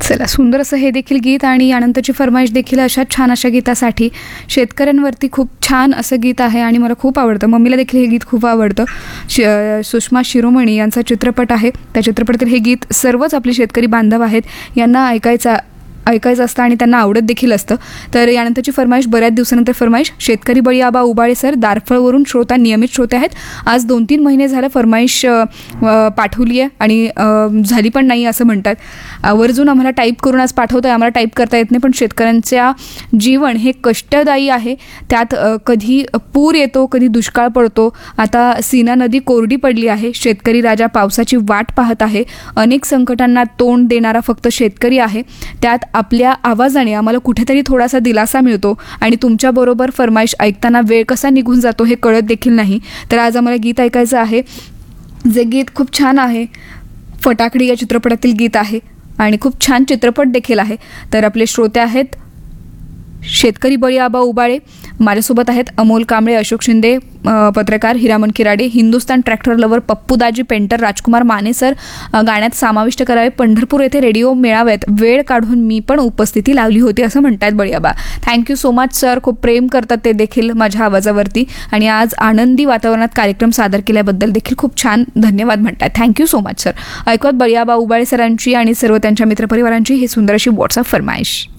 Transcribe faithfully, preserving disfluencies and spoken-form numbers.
चला, सुंदर असं हे देखील गीत आणि यानंतरची फरमाईश देखील अशा छान अशा गीतासाठी. शेतकऱ्यांवरती खूप छान असं गीत आहे आणि मला खूप आवडतं. मम्मीला देखील हे गीत खूप आवडतं. श सुषमा शिरोमणी यांचा चित्रपट आहे. त्या चित्रपटातील हे गीत सर्वच आपले शेतकरी बांधव आहेत यांना ऐकायचा ऐकायचं असतं आणि त्यांना आवडत देखील असतं. तर यानंतरची फरमाईश, बऱ्याच दिवसानंतर फरमाईश. शेतकरी बळी आबा उबाळे सर, दारफळवरून श्रोता, नियमित श्रोते आहेत. आज दोन तीन महिने झालं फरमाईश पाठवली आहे आणि झाली पण नाही असं म्हणतात. आवर्जून आम्हाला टाईप करून आज पाठवतं आहे. आम्हाला टाईप करता येत नाही, पण शेतकऱ्यांच्या जीवन हे कष्टदायी आहे. त्यात कधी पूर येतो, कधी दुष्काळ पडतो. आता सीना नदी कोरडी पडली आहे. शेतकरी राजा पावसाची वाट पाहत आहे. अनेक संकटांना तोंड देणारा फक्त शेतकरी आहे. त्यात आपल्या आवाजाने आम्हाला कुठेतरी थोडासा दिलासा मिळतो आणि तुमच्याबरोबर फरमाईश ऐकताना वेळ कसा निघून जातो हे कळत देखील नाही. तर आज आम्हाला गीत ऐकायचं आहे, जे गीत खूप छान आहे. फटाकडी या चित्रपटातील गीत आहे आणि खूप छान चित्रपट देखील आहे. तर आपले श्रोते आहेत शेतकरी बळी आबा उबाळे, माझ्यासोबत आहेत अमोल कांबळे, अशोक शिंदे पत्रकार, Hiraman किराडे, Hindustan tractor lover, पप्पूदाजी painter, राजकुमार माने सर गाण्यात समाविष्ट करावे. पंढरपूर येथे रेडिओ मेळाव्यात वेळ काढून मी पण उपस्थिती लावली होती असं म्हणतात बळी आबा. Thank you so much sir. खूप प्रेम करतात ते देखील माझ्या आवाजावरती आणि आज आनंदी वातावरणात कार्यक्रम सादर केल्याबद्दल देखील खूप छान धन्यवाद म्हणतात. Thank you so much sir. ऐकत बळी आबा उबाळे सरांची आणि सर्व त्यांच्या मित्रपरिवारांची ही सुंदर अशी व्हॉट्सअप फरमाईश.